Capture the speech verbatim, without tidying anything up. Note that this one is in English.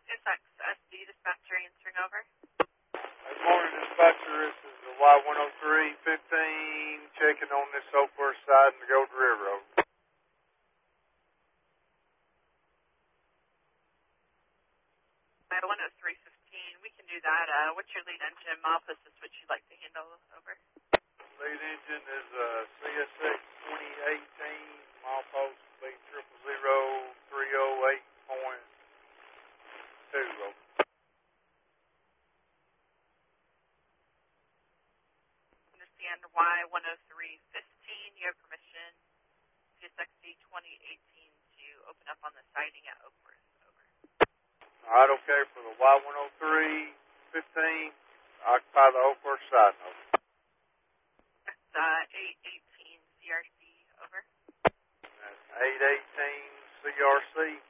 Is X S D dispatcher answering over? Good morning, dispatcher. This is the Y one oh three fifteen checking on this Oakworth side and the Golden River Road. Y one oh three fifteen, we can do that. Uh, what's your lead engine model? This is what you'd like to handle over. Lead engine is a C S X twenty eighteen, milepost will be triple zero three oh eight point two. Understand Y one oh three fifteen, you have permission, C S X D twenty eighteen, to open up on the siding at Oakworth. Over. All right, okay, for the Y one oh three fifteen, occupy the Oakworth side. Over. That's uh, eight eighteen C R C. Over. That's eight eighteen C R C.